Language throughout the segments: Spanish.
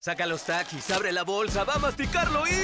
Saca los Takis, abre la bolsa, va a masticarlo y...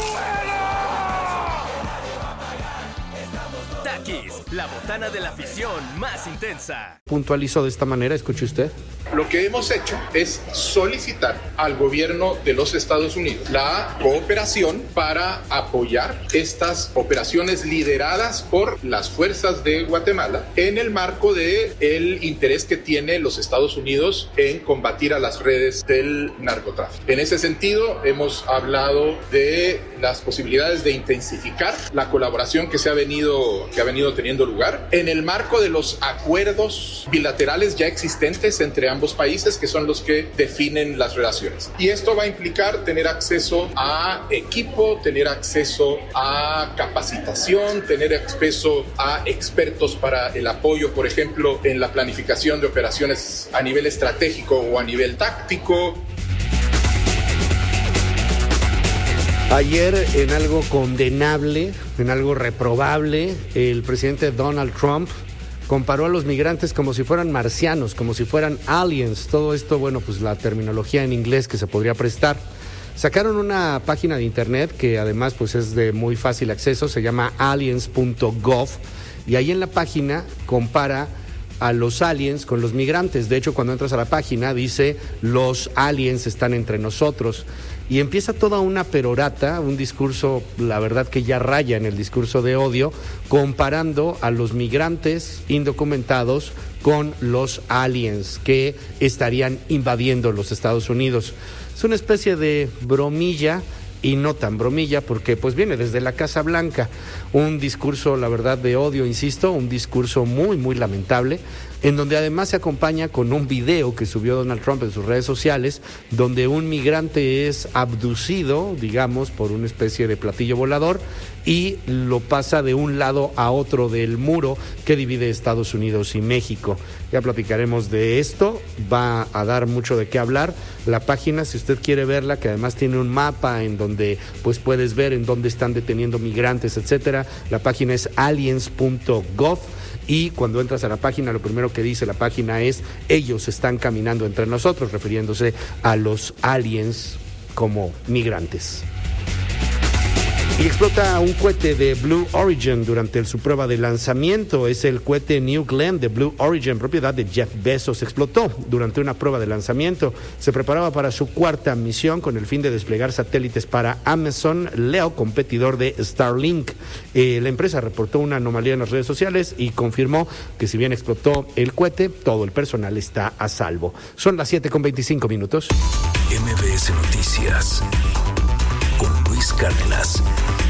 Takis, la botana de la afición más intensa. Puntualizó de esta manera, escuche usted. Lo que hemos hecho es solicitar al gobierno de los Estados Unidos la cooperación para apoyar estas operaciones lideradas por las fuerzas de Guatemala en el marco del interés que tiene los Estados Unidos en combatir a las redes del narcotráfico. En ese sentido, hemos hablado de las posibilidades de intensificar la colaboración que ha venido teniendo lugar en el marco de los acuerdos bilaterales ya existentes entre ambos países, que son los que definen las relaciones. Y esto va a implicar tener acceso a equipo, tener acceso a capacitación, tener acceso a expertos para el apoyo, por ejemplo, en la planificación de operaciones a nivel estratégico o a nivel táctico. Ayer, en algo condenable, en algo reprobable, el presidente Donald Trump comparó a los migrantes como si fueran marcianos, como si fueran aliens. Todo esto, bueno, pues la terminología en inglés que se podría prestar. Sacaron una página de internet que además pues es de muy fácil acceso, se llama aliens.gov, y ahí en la página compara a los aliens con los migrantes. De hecho, cuando entras a la página dice los aliens están entre nosotros. Y empieza toda una perorata, un discurso, la verdad que ya raya en el discurso de odio, comparando a los migrantes indocumentados con los aliens que estarían invadiendo los Estados Unidos. Es una especie de bromilla, y no tan bromilla, porque pues viene desde la Casa Blanca. Un discurso, la verdad, de odio, insisto, un discurso muy, muy lamentable, en donde además se acompaña con un video que subió Donald Trump en sus redes sociales, donde un migrante es abducido, digamos, por una especie de platillo volador, y lo pasa de un lado a otro del muro que divide Estados Unidos y México. Ya platicaremos de esto, va a dar mucho de qué hablar. La página, si usted quiere verla, que además tiene un mapa en donde pues puedes ver en dónde están deteniendo migrantes, etcétera. La página es aliens.gov. Y cuando entras a la página, lo primero que dice la página es: ellos están caminando entre nosotros, refiriéndose a los aliens como migrantes. Y explota un cohete de Blue Origin durante su prueba de lanzamiento. Es el cohete New Glenn de Blue Origin, propiedad de Jeff Bezos. Explotó durante una prueba de lanzamiento. Se preparaba para su cuarta misión con el fin de desplegar satélites para Amazon Leo, competidor de Starlink. La empresa reportó una anomalía en las redes sociales y confirmó que si bien explotó el cohete, todo el personal está a salvo. Son las 7:25 minutos. MBS Noticias con Luis Cárdenas.